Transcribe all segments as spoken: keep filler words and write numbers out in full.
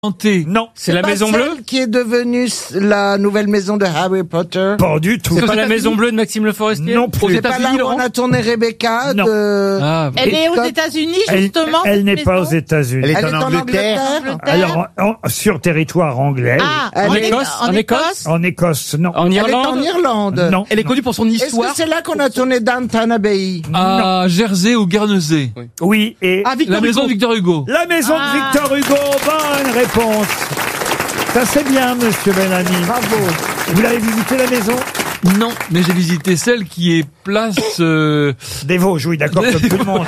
Non. C'est la pas Maison celle Bleue qui est devenue la nouvelle maison de Harry Potter. Pas du tout. C'est pas la Maison Bleue de Maxime Le Forestier Non plus. C'est pas là où on a tourné Rebecca Non. de... Ah, Elle est aux Hitchcock. États-Unis, Elle, justement. elle cette n'est pas aux maison États-Unis. Elle est Elle est en en Angleterre. Angleterre. Alors, en- en- sur territoire anglais. Ah, Elle en, est- Écosse, en en Écosse. En Écosse, non. En Elle est en Irlande Irlande. Non. Elle est connue pour son Est-ce que histoire. c'est là qu'on a tourné Downton Abbey? À Jersey ou Guernesey. Oui, et Ah, Victor La maison Hugo. de Victor Hugo. la maison Ah. de Victor Hugo. Bonne réponse. Ça, c'est bien, monsieur Bellamy. Bravo. Vous l'avez visité, la maison Non, mais j'ai visité celle qui est place. Euh... Des Vosges, oui, d'accord, comme tout le monde.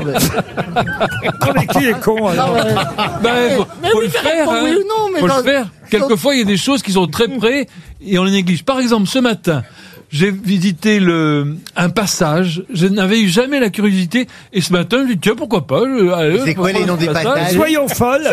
Oh, mais qui est con, alors Ben, faut, mais faut oui, le mais faire. bon, Hein. oui ou non, mais faut dans- le faire. Quelquefois, il y a des choses qui sont très près et on les néglige. Par exemple, ce matin, j'ai visité le un passage. Je n'avais eu jamais la curiosité et ce matin, je dis tiens pourquoi pas. Je, allez, C'est quoi pourquoi les noms ce des passage passages Soyons folles.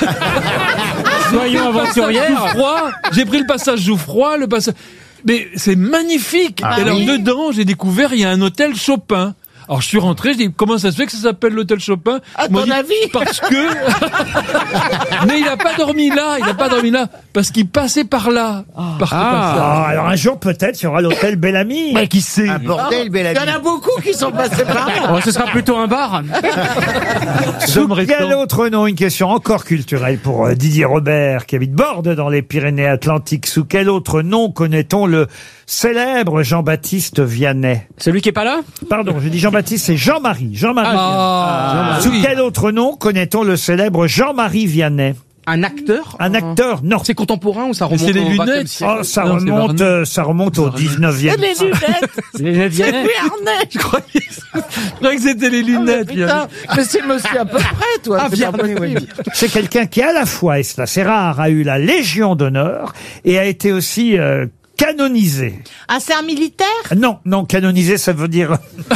Soyons aventurières. Jouffroy, j'ai pris le passage Jouffroy, le passage. Mais c'est magnifique. Ah et alors oui. dedans, j'ai découvert il y a un hôtel Chopin. Alors je suis rentré, je dis comment ça se fait que ça s'appelle l'hôtel Chopin À Ils m'ont ton dit, avis Parce que. Mais il n'a pas dormi là, il n'a pas dormi là parce qu'il passait par là, par ce passage. Ah, alors un jour, peut-être, il y aura l'hôtel Bellamy. Bah, qui sait Un bordel, belle Il y en a beaucoup qui sont passés par là. Oh, ce sera plutôt un bar. Sous J'aimerais quel tant. autre nom, une question encore culturelle pour euh, Didier Robert, qui habite Bordes dans les Pyrénées-Atlantiques. Sous quel autre nom connaît-on le célèbre Jean-Baptiste Vianney? Celui qui est pas là Pardon, je dis Jean-Baptiste, c'est Jean-Marie. Jean-Marie Ah, Vianney. Sous oui. quel autre nom connaît-on le célèbre Jean-Marie Vianney? Un acteur. Un acteur? Non. C'est contemporain ou ça Mais remonte c'est les au vingtième lunettes. siècle? Oh, ça Non, c'est remonte, Varnet. euh, ça remonte au dix-neuvième. Les lunettes. Les lunettes C'est Vianney. Vernet. Je croyais, je croyais que c'était les lunettes. Putain, mais c'est monsieur à peu près, toi. Ah, c'est pas Vianney, possible. C'est quelqu'un qui, à la fois, et cela c'est rare, a eu la Légion d'honneur et a été aussi euh, canonisé. Ah, c'est un militaire. Non, non, canonisé, ça veut dire...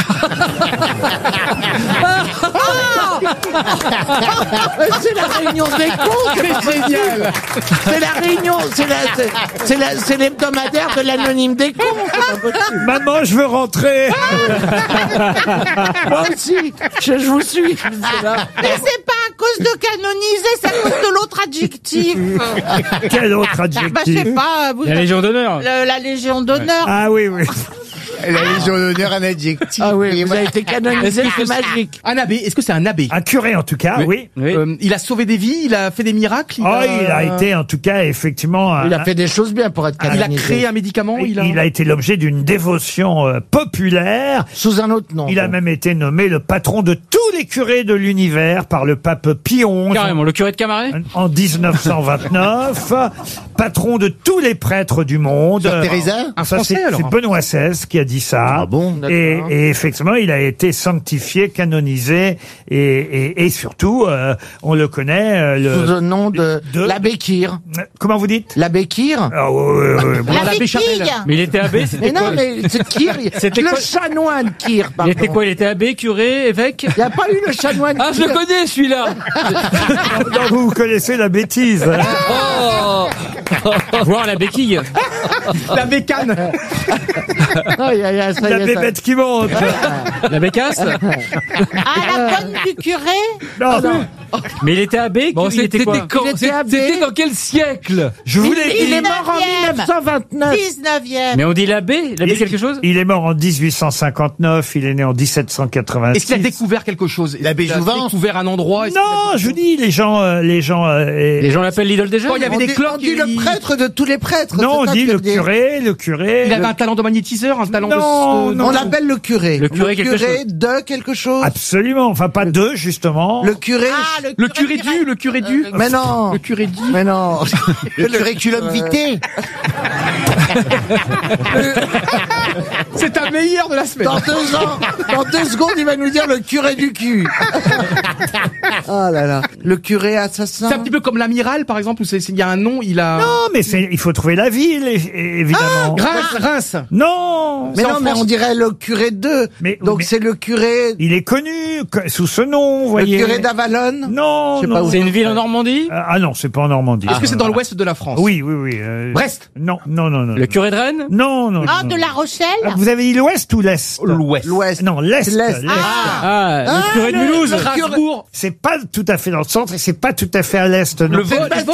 C'est la réunion des cons, c'est génial. C'est la réunion, c'est la, c'est- c'est la, c'est l'hebdomadaire de l'anonyme des cons. C'est pas possible. Maman, je veux rentrer. Moi aussi, je, je vous suis. C'est là. Mais c'est pas à cause de canoniser, c'est à cause de l'autre adjectif. Quel autre Bah, je adjectif? sais pas. Vous La Légion d'honneur. Le- la Légion d'honneur. Ah oui, oui. La Légion d'honneur, un adjectif. Ah oui, vous avez été canonisé, c'est magique. Un abbé. Est-ce que c'est un abbé? Un curé, en tout cas, oui. Oui. Euh, il a sauvé des vies, il a fait des miracles. Oh, il a été, en tout cas, effectivement... Il un- a fait des choses bien pour être Il a canonisé. créé un médicament. il Il a... a. été l'objet d'une dévotion euh, populaire. Sous un autre nom. Il a même été nommé le patron de tous les curés de l'univers par le pape Pie onze Carrément, le curé de Camaret. en dix-neuf cent vingt-neuf, patron de tous les prêtres du monde. Sœur Teresa Un Ça, Français, c'est alors. c'est Benoît seize qui a dit ça. Ah bon? et, D'accord. et effectivement, il a été sanctifié, canonisé, et, et, et surtout, euh, on le connaît. euh, Sous le... le nom de, de- l'abbé Kir. Comment vous dites? L'abbé Kir. Ah, ouais, ouais, ouais, bon. La l'abbé fille. Charel. Mais il était abbé, Mais c'était non, quoi mais c'est Kir. C'était le quoi chanoine Kir, Il pardon. était quoi Il était abbé, curé, évêque Il n'y a pas eu le chanoine Ah, je Kir. le connais celui-là. Non, vous connaissez la bêtise. Oh. Voir la béquille. La bécane. Aïe, aïe, aïe, ça y La est, ça- bébête qui monte. La bécasse. Ah, la bonne du curé. Non, non. Mais il était abbé, Bon, il était c'était quoi quand Il était c'est- abbé. C'était dans quel siècle? Je vous l'ai Il dit. est mort en mille neuf cent vingt-neuf. dix-neuvième. Mais on dit l'abbé L'abbé Il- quelque chose Il est mort en dix-huit cent cinquante-neuf, il est né en dix-sept cent quatre-vingt-six. Est-ce qu'il a découvert quelque chose? L'abbé Il a Jouvence. découvert un endroit. Est-ce qu'il a Non, quelque je vous chose dis, les gens, euh, les gens. euh, et- Les gens l'appellent l'idole des jeunes. Quand il y avait On des dit, cloques. on dit il- le prêtre de tous les prêtres. non, on c'est ça dit que le je dis. curé, le curé. Il avait le- un talent de magnétiseur, un talent Non, de. non. On l'appelle le curé. Le curé quelque chose. de quelque chose. Absolument, enfin pas deux justement. Le curé. Ah, Le curé du, le curé du. Mais non. Le curé du. Mais non. Le curriculum vitae. C'est ta meilleure de la semaine. Dans deux ans, dans deux secondes, il va nous dire le curé du cul. Oh là là. Le curé assassin. C'est un petit peu comme l'amiral, par exemple, où c'est- il y a un nom, il a. Non, mais c'est, il faut trouver la ville, é- é- évidemment. Reims, Reims. Non, Mais c'est non, en mais France. on dirait le curé de. Mais- Donc mais- c'est le curé. il est connu que- sous ce nom, vous Le voyez. curé d'Avalon. Non, Je sais pas non. où C'est une ville en Normandie? Ah ah non, c'est pas en Normandie. Est-ce que c'est dans l'ouest de la France? Oui, oui, oui. euh, Brest. Non, non, non, non. Le curé de Rennes? Non, non. Ah, non. de La Rochelle? Ah, vous avez dit l'Ouest ou l'Est? L'ouest. L'Ouest. Non, l'Est. L'Est. l'Est. Ah, le curé de Mulhouse? Strasbourg. C'est pas tout à fait dans le centre et c'est pas tout à fait à l'Est non Le plus. vol,